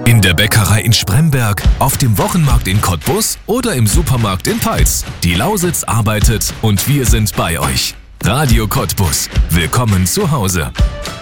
In der Bäckerei in Spremberg, auf dem Wochenmarkt in Cottbus oder im Supermarkt in Peitz. Die Lausitz arbeitet und wir sind bei euch. Radio Cottbus. Willkommen zu Hause.